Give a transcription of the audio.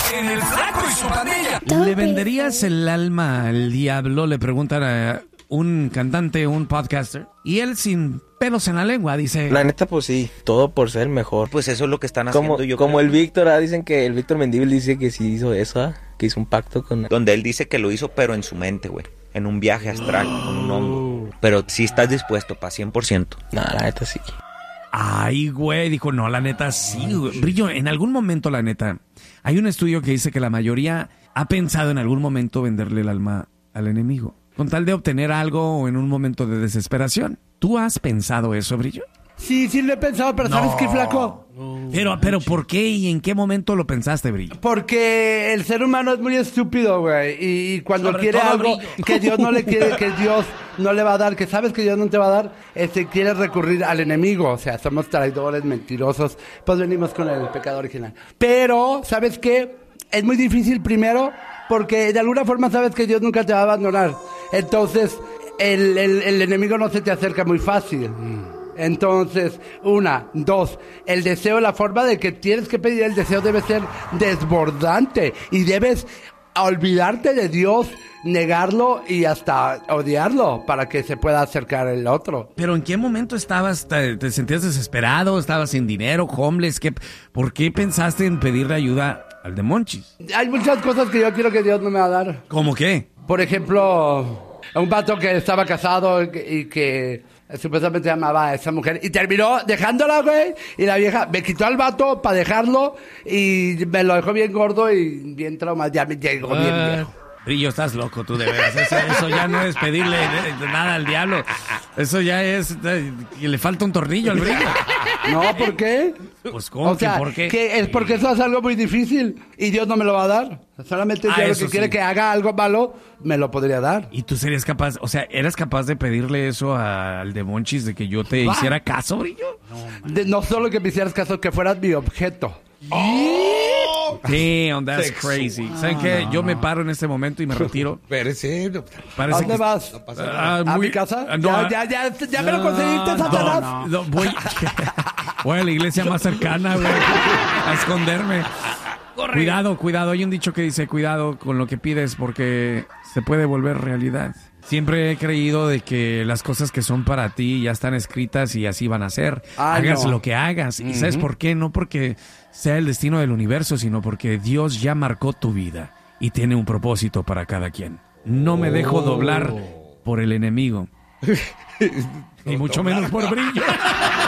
El Flaco y su pandilla. ¿Le venderías el alma al diablo? Le preguntan a un cantante, un podcaster, y él sin pelos en la lengua dice... La neta, pues sí, todo por ser mejor. Pues eso es lo que están haciendo. Como el Víctor, dicen que el Víctor Mendívil dice que sí hizo eso, que hizo un pacto con... Donde él dice que lo hizo, pero en su mente, güey. En un viaje astral, con un hongo. Pero sí estás dispuesto, pa' 100%. No, la neta sí. Ay, güey, dijo, no, la neta sí, güey. Brillo, en algún momento, la neta, hay un estudio que dice que la mayoría ha pensado en algún momento venderle el alma al enemigo, con tal de obtener algo o en un momento de desesperación. ¿Tú has pensado eso, Brillo? Sí, lo he pensado, pero ¿sabes qué, Flaco? Pero ¿por qué y en qué momento lo pensaste, Brillo? Porque el ser humano es muy estúpido, güey. Y cuando Sobre quiere todo, algo Brillo. que Dios no le quiere, que Dios no le va a dar, que sabes que Dios no te va a dar, quiere recurrir al enemigo. O sea, somos traidores, mentirosos. Pues venimos con el pecado original. Pero, ¿sabes qué? Es muy difícil primero porque de alguna forma sabes que Dios nunca te va a abandonar. Entonces, el enemigo no se te acerca muy fácil. Entonces, 1, 2, el deseo, la forma de que tienes que pedir el deseo debe ser desbordante y debes olvidarte de Dios, negarlo y hasta odiarlo para que se pueda acercar el otro. ¿Pero en qué momento estabas? ¿Te sentías desesperado? ¿Estabas sin dinero? ¿Homeless? ¿Por qué pensaste en pedirle ayuda al Demonchis? Hay muchas cosas que yo quiero que Dios no me va a dar. ¿Cómo qué? Por ejemplo, un vato que estaba casado y que supuestamente amaba a esa mujer y terminó dejándola, güey, y la vieja me quitó al vato para dejarlo y me lo dejó bien gordo y bien traumado, ya me llegó bien viejo. Brillo, estás loco tú, de veras. Eso ya no es pedirle nada al diablo. Eso ya es que le falta un tornillo al Brillo. No, ¿por qué? Pues, ¿cómo? O sea, ¿por qué? que es porque eso es algo muy difícil y Dios no me lo va a dar. Solamente Dios lo eso que quiere sí. que haga algo malo, me lo podría dar. ¿Y tú serías capaz, o sea, eras capaz de pedirle eso al Demonchis de que yo te hiciera caso, Brillo? No solo que me hicieras caso, que fueras mi objeto. Damn, that's crazy. ¿Saben qué? Yo me paro en este momento y me retiro. Espérese. ¿A dónde vas? No pasa nada. ¿A mi casa? No, ya me lo conseguiste, Satanás. No, voy a la iglesia más cercana, güey, a esconderme. Cuidado. Hay un dicho que dice, cuidado con lo que pides porque se puede volver realidad. Siempre he creído de que las cosas que son para ti ya están escritas y así van a ser. Hagas lo que hagas. ¿Y sabes por qué? No porque sea el destino del universo, sino porque Dios ya marcó tu vida y tiene un propósito para cada quien. No me dejo doblar por el enemigo. Ni mucho menos por Brillo.